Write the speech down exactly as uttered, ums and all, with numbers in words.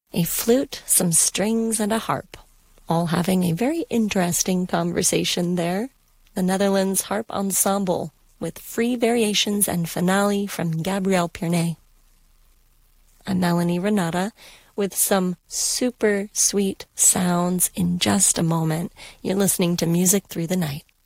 a flute, some strings, and a harp, all having a very interesting conversation there. The Netherlands Harp Ensemble, with free variations and finale from Gabriel Pierné. I'm Melanie Renata with some super sweet sounds in just a moment. You're listening to Music Through the Night.